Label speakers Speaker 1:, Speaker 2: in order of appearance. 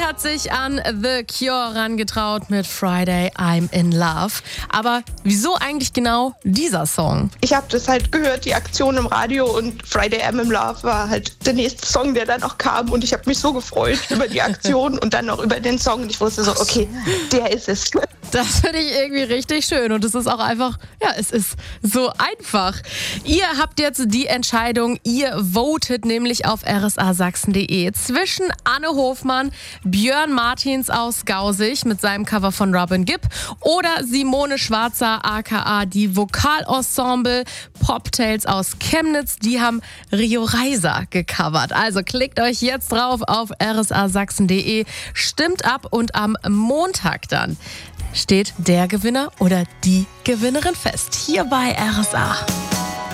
Speaker 1: hat sich an The Cure rangetraut mit Friday I'm in Love. Aber wieso eigentlich genau dieser Song?
Speaker 2: Ich habe das halt gehört, die Aktion im Radio, und Friday I'm in Love war halt der nächste Song, der dann auch kam, und ich habe mich so gefreut über die Aktion und dann auch über den Song, und ich wusste so, okay, der ist es.
Speaker 1: Das finde ich irgendwie richtig schön und es ist auch einfach, ja, es ist so einfach. Ihr habt jetzt die Entscheidung, ihr votet nämlich auf rsasachsen.de zwischen Anne Hofmann, Björn Martins aus Gausig mit seinem Cover von Robin Gibb oder Simone Schwarzer aka die Vokalensemble Poptails aus Chemnitz. Die haben Rio Reiser gecovert. Also klickt euch jetzt drauf auf rsasachsen.de, stimmt ab und am Montag dann steht der Gewinner oder die Gewinnerin fest. Hier bei RSA.